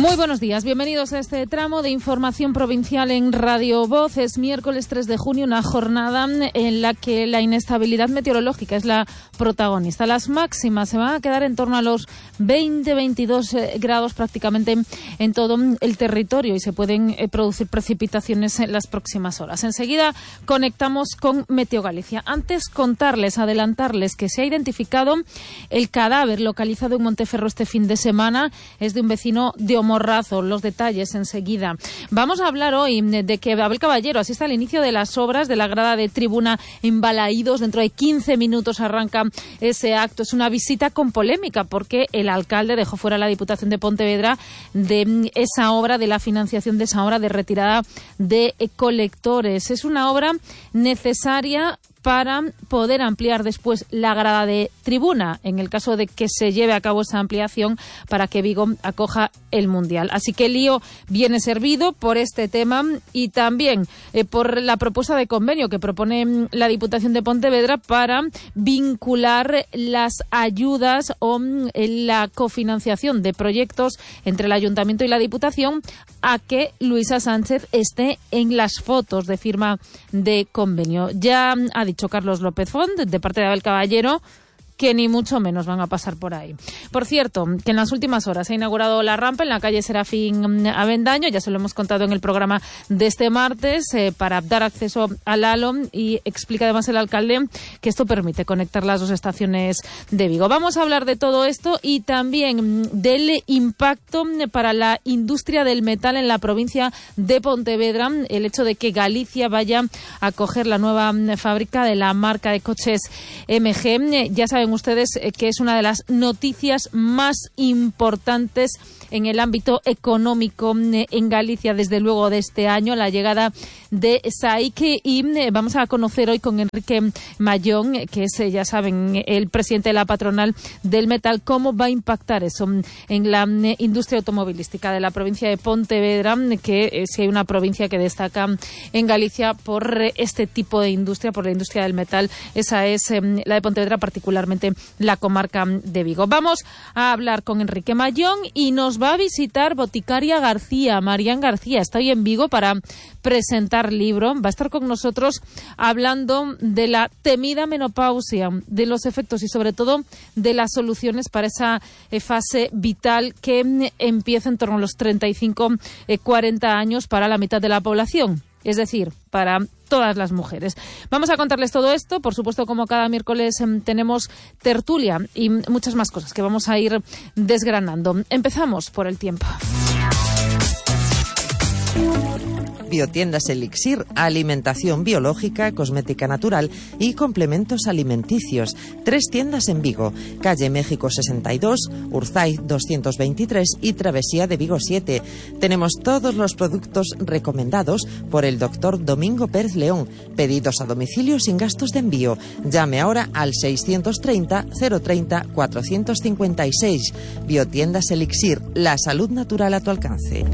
Muy buenos días, bienvenidos a este tramo de información provincial en Radio Voz. Es miércoles 3 de junio, una jornada en la que la inestabilidad meteorológica es la protagonista. Las máximas se van a quedar en torno a los 20-22 grados prácticamente en todo el territorio y se pueden producir precipitaciones en las próximas horas. Enseguida conectamos con Meteo Galicia. Antes adelantarles que se ha identificado el cadáver localizado en Monteferro este fin de semana. Es de un vecino de Morrazo, los detalles enseguida. Vamos a hablar hoy de que Abel Caballero asiste al inicio de las obras de la grada de tribuna en Balaídos. Dentro de 15 minutos arranca ese acto. Es una visita con polémica porque el alcalde dejó fuera a la Diputación de Pontevedra de esa obra, de la financiación de esa obra de retirada de colectores. Es una obra necesaria para poder ampliar después la grada de tribuna, en el caso de que se lleve a cabo esa ampliación para que Vigo acoja el Mundial. Así que el lío viene servido por este tema y también por la propuesta de convenio que propone la Diputación de Pontevedra para vincular las ayudas o la cofinanciación de proyectos entre el Ayuntamiento y la Diputación a que Luisa Sánchez esté en las fotos de firma de convenio. Ya ha dicho Carlos López Font, de parte de Abel Caballero, que ni mucho menos van a pasar por ahí. Por cierto, que en las últimas horas se ha inaugurado la rampa en la calle Serafín Avendaño, ya se lo hemos contado en el programa de este martes, para dar acceso al halo, y explica además el alcalde que esto permite conectar las dos estaciones de Vigo. Vamos a hablar de todo esto y también del impacto para la industria del metal en la provincia de Pontevedra, el hecho de que Galicia vaya a acoger la nueva fábrica de la marca de coches MG. Ya saben ustedes que es una de las noticias más importantes en el ámbito económico en Galicia, desde luego, de este año, la llegada de SAIC, y vamos a conocer hoy con Enrique Mayón, que es, ya saben, el presidente de la patronal del metal, cómo va a impactar eso en la industria automovilística de la provincia de Pontevedra, que si hay una provincia que destaca en Galicia por este tipo de industria, por la industria del metal, esa es la de Pontevedra, particularmente la comarca de Vigo. Vamos a hablar con Enrique Mayón y nos va a visitar Boticaria García. Marián García está hoy en Vigo para presentar libro. Va a estar con nosotros hablando de la temida menopausia, de los efectos y sobre todo de las soluciones para esa fase vital que empieza en torno a los 35-40 años para la mitad de la población, es decir, para todas las mujeres. Vamos a contarles todo esto. Por supuesto, como cada miércoles tenemos tertulia y muchas más cosas que vamos a ir desgranando. Empezamos por el tiempo. Biotiendas Elixir, alimentación biológica, cosmética natural y complementos alimenticios. 3 tiendas en Vigo, calle México 62, Urzay 223 y Travesía de Vigo 7. Tenemos todos los productos recomendados por el doctor Domingo Pérez León. Pedidos a domicilio sin gastos de envío. Llame ahora al 630 030 456. Biotiendas Elixir, la salud natural a tu alcance.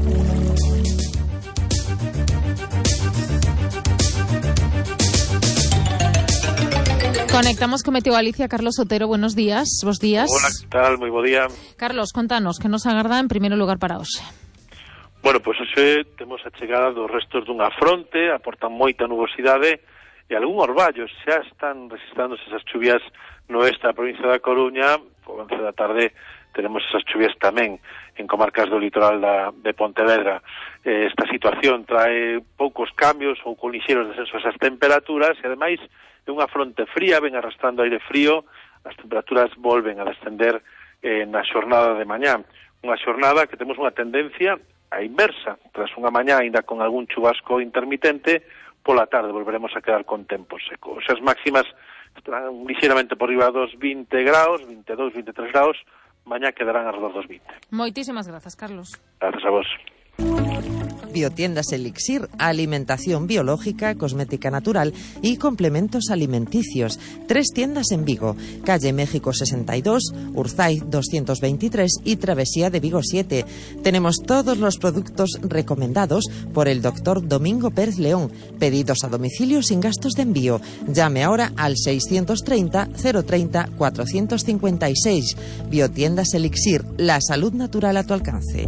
Conectamos con Meteo Galicia. Carlos Otero, buenos días. Bos días. Hola, que tal? Moi bo día. Carlos, contanos, que nos agarda en primeiro lugar para hoxe? Bueno, pois hoxe temos a chegada dos restos dunha fronte, aportan moita nubosidade e algún orballo. Xa están resistándose esas chuvias no oeste da provincia da Coruña. O avance da tarde teremos esas chuvias tamén en comarcas do litoral de Pontevedra. Esta situación trae poucos cambios ou con lixeiros descensos esas temperaturas e, ademais, é unha fronte fría, ven arrastrando aire frío, as temperaturas volven a descender na xornada de mañá. Unha xornada que temos unha tendencia a inversa. Tras unha mañá ainda con algún chubasco intermitente, pola tarde volveremos a quedar con tempo seco. As máximas estarán lixeiramente por riba dos 20 graus, 22, 23 graus, mañá quedarán alrededor dos 20. Moitísimas grazas, Carlos. Grazas a vos. Biotiendas Elixir, alimentación biológica, cosmética natural y complementos alimenticios. 3 tiendas en Vigo, calle México 62, Urzay 223 y Travesía de Vigo 7. Tenemos todos los productos recomendados por el doctor Domingo Pérez León. Pedidos a domicilio sin gastos de envío. Llame ahora al 630 030 456. Biotiendas Elixir, la salud natural a tu alcance.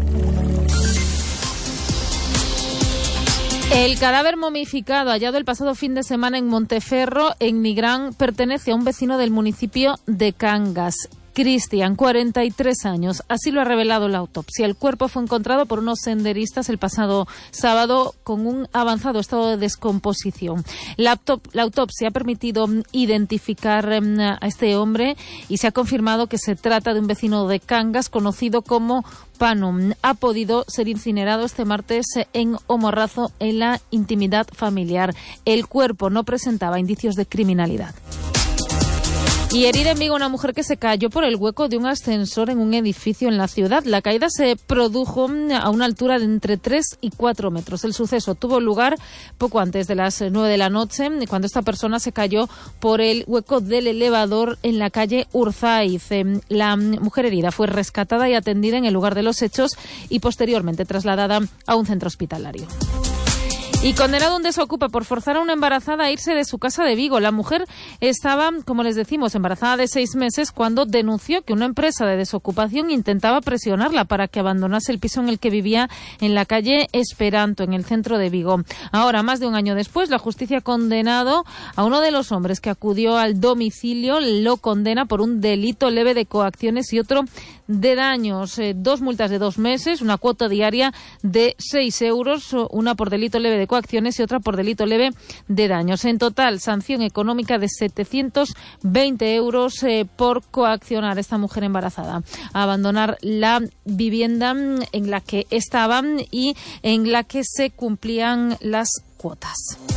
El cadáver momificado hallado el pasado fin de semana en Monteferro, en Nigrán, pertenece a un vecino del municipio de Cangas. Cristian, 43 años. Así lo ha revelado la autopsia. El cuerpo fue encontrado por unos senderistas el pasado sábado con un avanzado estado de descomposición. La autopsia ha permitido identificar a este hombre y se ha confirmado que se trata de un vecino de Cangas conocido como Pano. Ha podido ser incinerado este martes en Omorrazo en la intimidad familiar. El cuerpo no presentaba indicios de criminalidad. Y herida en Vigo una mujer que se cayó por el hueco de un ascensor en un edificio en la ciudad. La caída se produjo a una altura de entre 3 y 4 metros. El suceso tuvo lugar poco antes de las 9 de la noche, cuando esta persona se cayó por el hueco del elevador en la calle Urzaiz. La mujer herida fue rescatada y atendida en el lugar de los hechos y posteriormente trasladada a un centro hospitalario. Y condenado un desocupa por forzar a una embarazada a irse de su casa de Vigo. La mujer estaba, como les decimos, embarazada de 6 meses cuando denunció que una empresa de desocupación intentaba presionarla para que abandonase el piso en el que vivía en la calle Esperanto, en el centro de Vigo. Ahora, más de un año después, la justicia ha condenado a uno de los hombres que acudió al domicilio, lo condena por un delito leve de coacciones y otro de daños. 2 multas de 2 meses, una cuota diaria de 6 euros, una por delito leve de coacciones y otra por delito leve de daños. En total, sanción económica de 720 euros por coaccionar a esta mujer embarazada a abandonar la vivienda en la que estaban y en la que se cumplían las cuotas.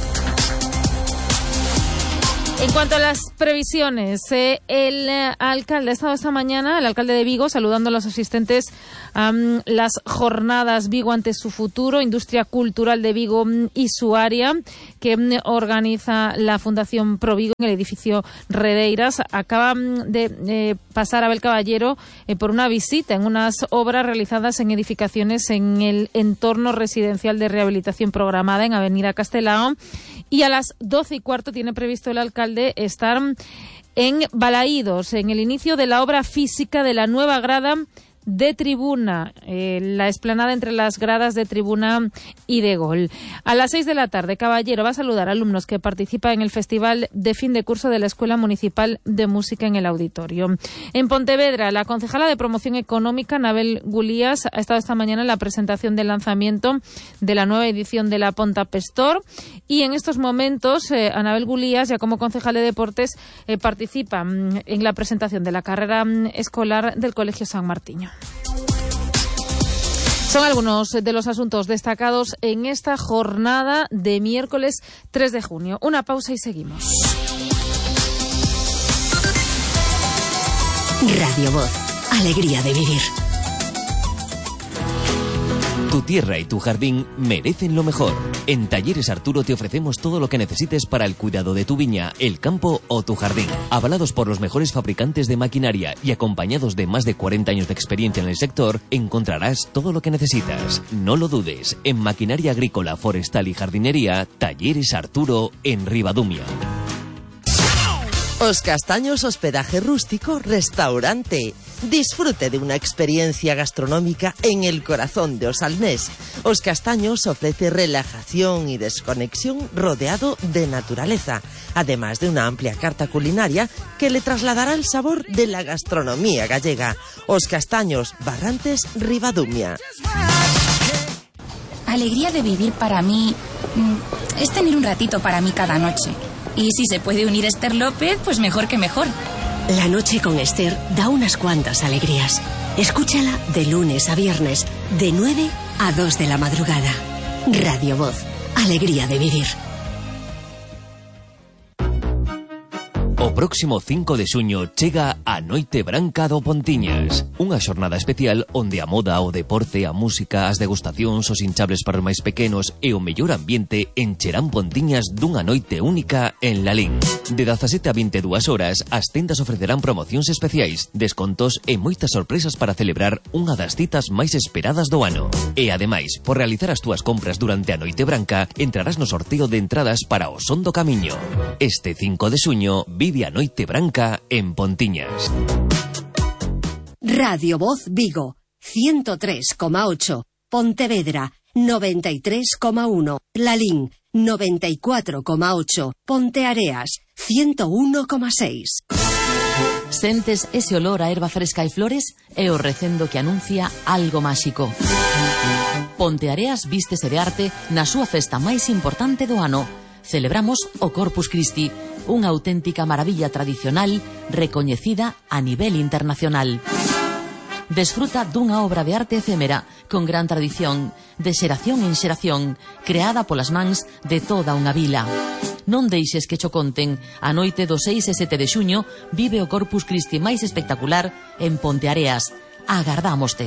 En cuanto a las previsiones, el alcalde ha estado esta mañana, el alcalde de Vigo, saludando a los asistentes a las jornadas Vigo ante su futuro, Industria Cultural de Vigo y su área, que organiza la Fundación Pro Vigo en el edificio Redeiras. Acaba de pasar Abel Caballero por una visita en unas obras realizadas en edificaciones en el entorno residencial de rehabilitación programada en Avenida Castelao. Y a las 12:15 tiene previsto el alcalde estar en Balaídos, en el inicio de la obra física de la nueva grada de tribuna, la explanada entre las gradas de tribuna y de gol. A las 6 de la tarde, Caballero va a saludar a alumnos que participan en el festival de fin de curso de la Escuela Municipal de Música en el auditorio. En Pontevedra, la concejala de Promoción Económica, Anabel Gulías, ha estado esta mañana en la presentación del lanzamiento de la nueva edición de la Ponta Pestor, y en estos momentos Anabel Gulías, ya como concejal de deportes, participa en la presentación de la carrera escolar del Colegio San Martiño. Son algunos de los asuntos destacados en esta jornada de miércoles 3 de junio. Una pausa y seguimos. Radio Voz, alegría de vivir. Tu tierra y tu jardín merecen lo mejor. En Talleres Arturo te ofrecemos todo lo que necesites para el cuidado de tu viña, el campo o tu jardín. Avalados por los mejores fabricantes de maquinaria y acompañados de más de 40 años de experiencia en el sector, encontrarás todo lo que necesitas. No lo dudes, en maquinaria agrícola, forestal y jardinería, Talleres Arturo en Ribadumia. Os Castaños Hospedaje Rústico Restaurante. Disfrute de una experiencia gastronómica en el corazón de Osalnés. Os Castaños ofrece relajación y desconexión rodeado de naturaleza, además de una amplia carta culinaria que le trasladará el sabor de la gastronomía gallega. Os Castaños, Barrantes, Ribadumia. Alegría de vivir para mí es tener un ratito para mí cada noche. Y si se puede unir Esther López, pues mejor que mejor. La noche con Esther da unas cuantas alegrías. Escúchala de lunes a viernes, de 9 a 2 de la madrugada. Radio Voz, alegría de vivir. próximo 5 de xuño chega a Noite Branca do Pontiñas, unha xornada especial onde a moda, o deporte, a música, as degustacións, os hinchables para os máis pequenos e o mellor ambiente encherán Pontiñas dunha noite única en Lalín. De 17 a 22 horas, as tendas ofrecerán promocións especiais, descontos e moitas sorpresas para celebrar unha das citas máis esperadas do ano. E ademais, por realizar as túas compras durante a Noite Branca, entrarás no sorteo de entradas para o Son do Camiño. Este 5 de xuño vive a Noite Branca en Pontiñas. Radio Voz Vigo, 103,8. Pontevedra, 93,1. Lalín, 94,8. Ponteareas, 101,6. Sentes ese olor a erva fresca e flores? É o recendo que anuncia algo máxico. Ponteareas vístese de arte na súa festa máis importante do ano. Celebramos o Corpus Christi, unha auténtica maravilla tradicional recoñecida a nivel internacional. Desfruta dunha obra de arte efémera con gran tradición, de xeración en xeración, creada polas mans de toda unha vila. Non deixes que cho conten, a noite do 6 e 7 de xuño vive o Corpus Christi máis espectacular en Ponteareas. Agardámoste.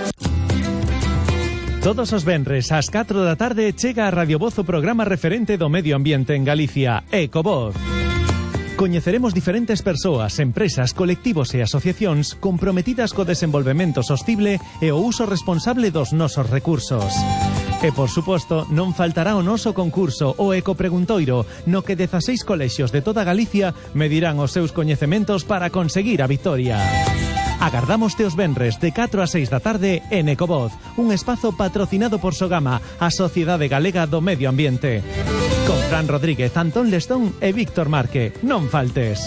Todos os venres ás 4 da tarde chega a Radio Voz o programa referente do medio ambiente en Galicia, Ecovoz. Coñeceremos diferentes persoas, empresas, colectivos e asociacións comprometidas co desenvolvemento sostible e o uso responsable dos nosos recursos. E, por suposto, non faltará o noso concurso, o Ecopreguntoiro, no que 16 colexios de toda Galicia medirán os seus coñecementos para conseguir a vitoria. Agardámoste os venres de 4 a 6 da tarde en Ecovoz, un espazo patrocinado por Sogama, a Sociedade Galega do Medio Ambiente. Con Fran Rodríguez, Antón Lestón e Víctor Marque. Non faltes.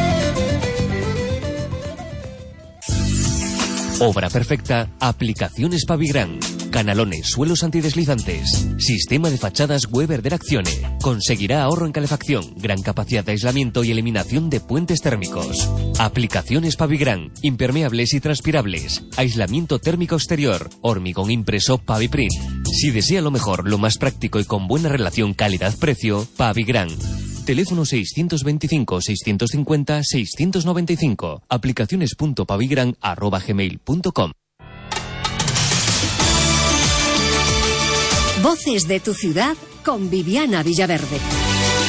Obra perfecta, Aplicaciones Pavigran. Canalones, suelos antideslizantes. Sistema de fachadas Weber de Accione. Conseguirá ahorro en calefacción, gran capacidad de aislamiento y eliminación de puentes térmicos. Aplicaciones Pavigran. Impermeables y transpirables. Aislamiento térmico exterior. Hormigón impreso Paviprint. Si desea lo mejor, lo más práctico y con buena relación calidad-precio, Pavigran. Teléfono 625-650-695. Aplicaciones.pavigran@gmail.com. Voces de tu ciudad con Viviana Villaverde.